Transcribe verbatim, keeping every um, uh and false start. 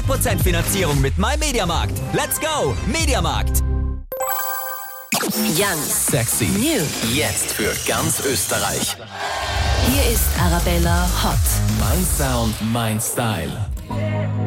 Prozent Finanzierung mit MyMediaMarkt. Let's go! MediaMarkt. Young, Sexy, new. jetzt für ganz Österreich. Hier ist Arabella Hot. Mein Sound, mein Style.